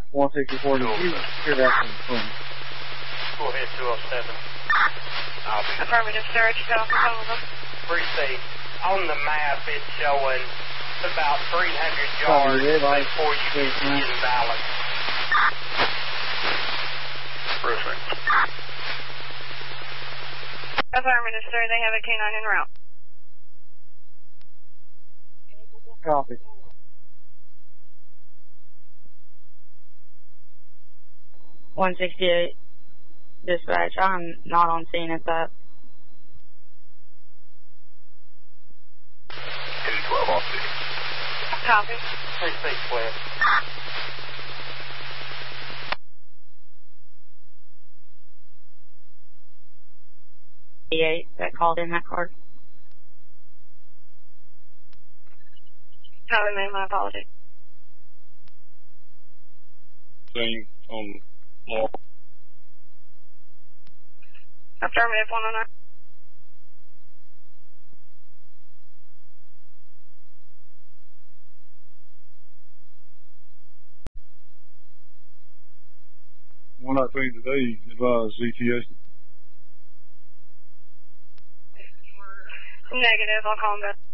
164, did you hear that from the phone? Go ahead, 207. I'll be Affirmative, sir. It's Oklahoma. precinct. On the map, it's showing about 300 yards before you get to imbalance. Precinct. Affirmative, sir. They have a K9 en route. Copy. .168 dispatch. I'm not on scene at that. 212 off duty. Copy. Precinct clear. .8 that called in that card. Copy, ma'am. My apologies. Thing on law. Affirmative, 109. One I think today advised ZTA. Negative. I'll call him back.